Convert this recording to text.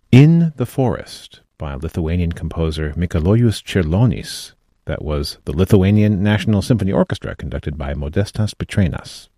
In the Forest by Lithuanian composer Mikalojus Čiurlionis. That was the Lithuanian National Symphony Orchestra, conducted by Modestas Pitrenas.